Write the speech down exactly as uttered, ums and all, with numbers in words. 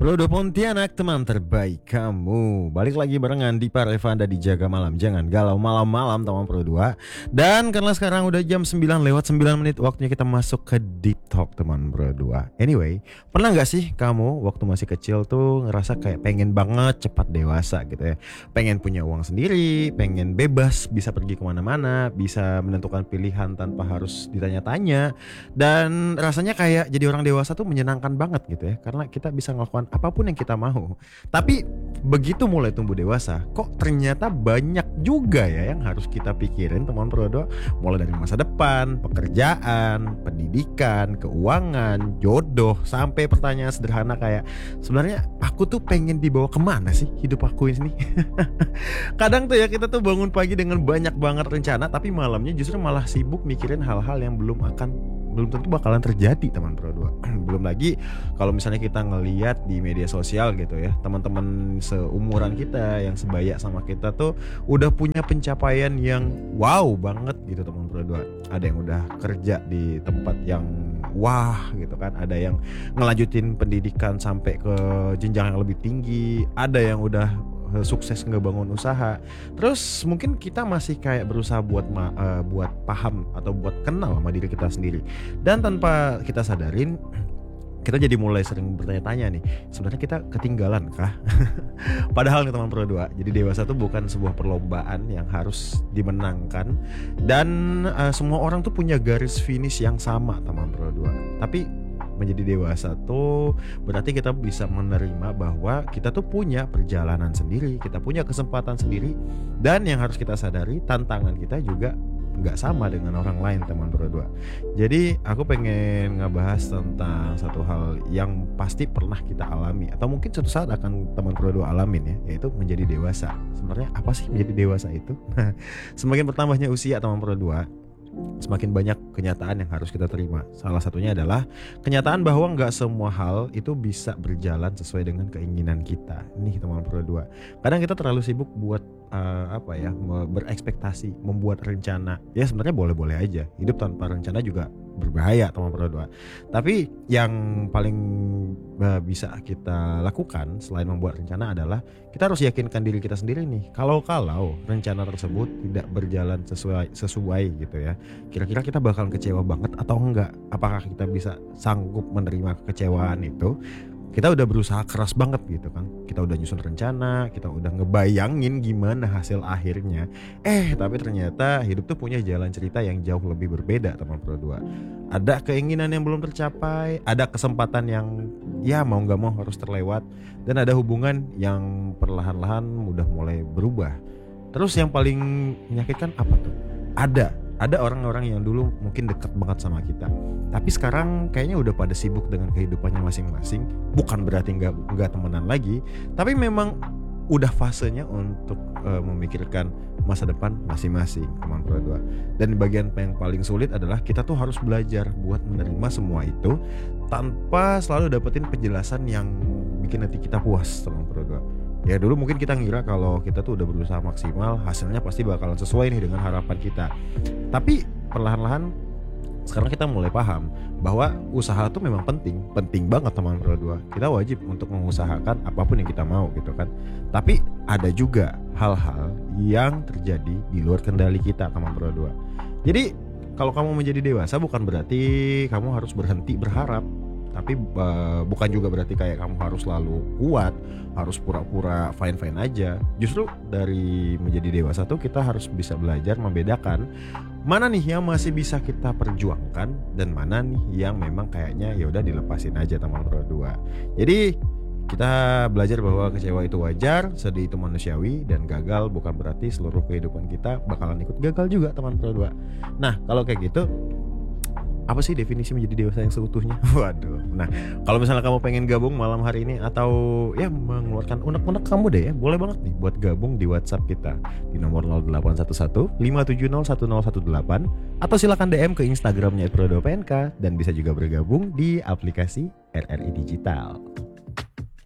Prodo Pontianak, teman terbaik kamu. Balik lagi barengan di Parevanda di Jaga Malam. Jangan galau malam-malam teman Pro dua. Dan karena sekarang udah jam sembilan lewat sembilan menit, waktunya kita masuk ke Deep Talk teman Pro dua. Anyway, pernah gak sih kamu waktu masih kecil tuh ngerasa kayak pengen banget cepat dewasa gitu ya? Pengen punya uang sendiri, pengen bebas, bisa pergi kemana-mana, bisa menentukan pilihan tanpa harus ditanya-tanya. Dan rasanya kayak jadi orang dewasa tuh menyenangkan banget gitu ya, karena kita bisa ngelakukan apapun yang kita mau. Tapi begitu mulai tumbuh dewasa, kok ternyata banyak juga ya yang harus kita pikirin teman Prodo. Mulai dari masa depan, pekerjaan, pendidikan, keuangan, jodoh, sampai pertanyaan sederhana kayak, sebenarnya aku tuh pengen dibawa kemana sih hidup aku ini? Kadang tuh ya kita tuh bangun pagi dengan banyak banget rencana, tapi malamnya justru malah sibuk mikirin hal-hal yang belum akan belum tentu bakalan terjadi teman Pro dua. Belum lagi kalau misalnya kita ngeliat di media sosial gitu ya, teman-teman seumuran kita yang sebaya sama kita tuh udah punya pencapaian yang wow banget gitu teman Pro dua. Ada yang udah kerja di tempat yang wah gitu kan, ada yang ngelanjutin pendidikan sampai ke jenjang yang lebih tinggi, ada yang udah sukses ngebangun usaha. Terus mungkin kita masih kayak berusaha buat ma- uh, buat paham atau buat kenal sama diri kita sendiri. Dan tanpa kita sadarin, kita jadi mulai sering bertanya-tanya nih, sebenarnya kita ketinggalan kah? Padahal nih teman Pro dua, jadi dewasa tuh bukan sebuah perlombaan yang harus dimenangkan. Dan uh, semua orang tuh punya garis finish yang sama teman Pro dua. Tapi menjadi dewasa tuh berarti kita bisa menerima bahwa kita tuh punya perjalanan sendiri, kita punya kesempatan sendiri. Dan yang harus kita sadari, tantangan kita juga gak sama dengan orang lain teman Pro dua. Jadi aku pengen ngebahas tentang satu hal yang pasti pernah kita alami, atau mungkin suatu saat akan teman Pro dua alamin ya, yaitu menjadi dewasa. Sebenarnya apa sih menjadi dewasa itu? Semakin bertambahnya usia teman Pro dua, semakin banyak kenyataan yang harus kita terima. Salah satunya adalah kenyataan bahwa nggak semua hal itu bisa berjalan sesuai dengan keinginan kita. Nih teman Pro dua, kadang kita terlalu sibuk buat uh, apa ya, berekspektasi, membuat rencana. Ya sebenarnya boleh-boleh aja. Hidup tanpa rencana juga berbahaya teman Pro dua. Tapi yang paling uh, bisa kita lakukan selain membuat rencana adalah kita harus yakinkan diri kita sendiri nih, kalau-kalau rencana tersebut tidak berjalan sesuai sesuai gitu ya, kira-kira kita bakal kecewa banget atau enggak? Apakah kita bisa sanggup menerima kekecewaan itu? Kita udah berusaha keras banget gitu kan, kita udah nyusun rencana, kita udah ngebayangin gimana hasil akhirnya. Eh tapi ternyata hidup tuh punya jalan cerita yang jauh lebih berbeda teman Pro dua. Ada keinginan yang belum tercapai, ada kesempatan yang ya mau gak mau harus terlewat, dan ada hubungan yang perlahan-lahan udah mulai berubah. Terus yang paling menyakitkan apa tuh? Ada Ada orang-orang yang dulu mungkin dekat banget sama kita, tapi sekarang kayaknya udah pada sibuk dengan kehidupannya masing-masing. Bukan berarti nggak nggak temenan lagi, tapi memang udah fasenya untuk uh, memikirkan masa depan masing-masing teman Pro dua. Dan bagian yang paling sulit adalah kita tuh harus belajar buat menerima semua itu tanpa selalu dapetin penjelasan yang bikin hati kita puas teman Pro dua. Ya dulu mungkin kita ngira kalau kita tuh udah berusaha maksimal, hasilnya pasti bakalan sesuai nih dengan harapan kita. Tapi perlahan-lahan sekarang kita mulai paham bahwa usaha tuh memang penting, penting banget teman Pro dua. Kita wajib untuk mengusahakan apapun yang kita mau gitu kan. Tapi ada juga hal-hal yang terjadi di luar kendali kita teman Pro dua. Jadi kalau kamu menjadi dewasa bukan berarti kamu harus berhenti berharap. Tapi uh, bukan juga berarti kayak kamu harus selalu kuat, harus pura-pura fine-fine aja. Justru dari menjadi dewasa tuh kita harus bisa belajar membedakan mana nih yang masih bisa kita perjuangkan dan mana nih yang memang kayaknya ya udah dilepasin aja teman Pro dua. Jadi kita belajar bahwa kecewa itu wajar, sedih itu manusiawi, dan gagal bukan berarti seluruh kehidupan kita bakalan ikut gagal juga teman Pro dua. Nah kalau kayak gitu, apa sih definisi menjadi dewasa yang seutuhnya? Waduh. Nah, kalau misalnya kamu pengen gabung malam hari ini atau ya mengeluarkan unek-unek kamu deh ya, boleh banget nih buat gabung di WhatsApp kita di nomor nol delapan satu satu lima tujuh nol satu nol satu delapan, atau silakan D M ke Instagramnya et prodo p n k, dan bisa juga bergabung di aplikasi R R I Digital.